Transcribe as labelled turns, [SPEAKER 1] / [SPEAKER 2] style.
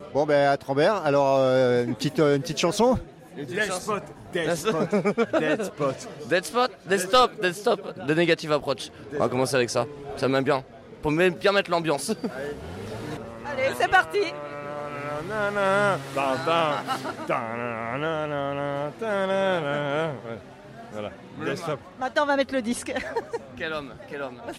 [SPEAKER 1] Bon, ben à Trambert, alors une petite chanson.
[SPEAKER 2] Dead Spot. Dead Stop, de Negative Approach. On va commencer avec ça, ça m'aime bien, pour bien mettre l'ambiance.
[SPEAKER 3] Allez, c'est parti.
[SPEAKER 2] Voilà, Dead Stop.
[SPEAKER 3] Maintenant, on va mettre le disque.
[SPEAKER 2] Quel homme.